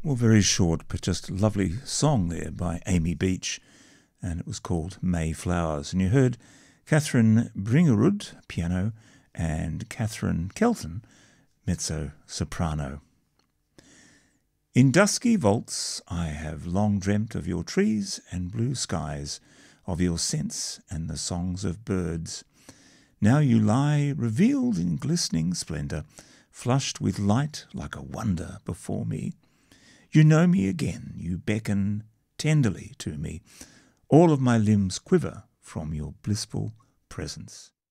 Well, very short, but just a lovely song there by Amy Beach, and it was called Mayflowers. And you heard Catherine Bringerud, piano, and Catherine Kelton, mezzo-soprano. In dusky vaults I have long dreamt of your trees and blue skies, of your scents and the songs of birds. Now you lie revealed in glistening splendour, flushed with light like a wonder before me. You know me again, you beckon tenderly to me. All of my limbs quiver from your blissful presence.